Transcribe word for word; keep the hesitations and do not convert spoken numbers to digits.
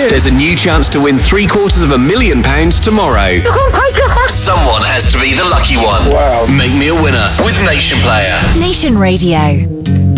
There's a new chance to win three quarters of a million pounds tomorrow. Oh my God. Someone has to be the lucky one. Wow. Make me a winner with Nation Player. Nation Radio.